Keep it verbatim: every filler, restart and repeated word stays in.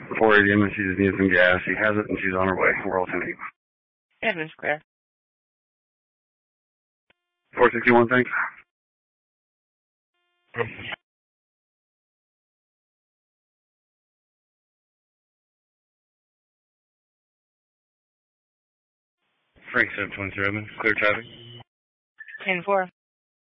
four eighty and she just needs some gas. She has it and she's on her way. We're all ten eight. Evan Square. four sixty-one, thanks. Frank seven twenty-seven, clear traffic. ten four.